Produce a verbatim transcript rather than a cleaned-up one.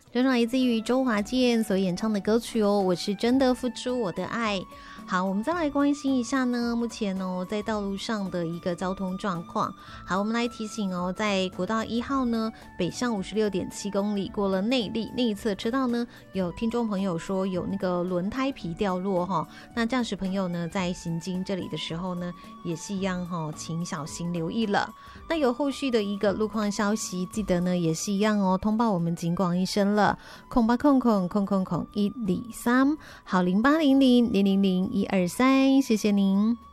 这是来自于周华健所演唱的歌曲哦，我是真的付出我的爱。好，我们再来关心一下呢，目前哦在道路上的一个交通状况。好，我们来提醒哦，在国道一号呢北向五十六点七公里过了内坜内侧车道呢，有听众朋友说有那个轮胎皮掉落哈、哦，那驾驶朋友呢在行经这里的时候呢，也是一样哈、哦，请小心留意了。那有后续的一个路况消息，记得呢也是一样哦，通报我们警广一声了，空八空空空空空一二三，好零八零零零零零一二三，谢谢您。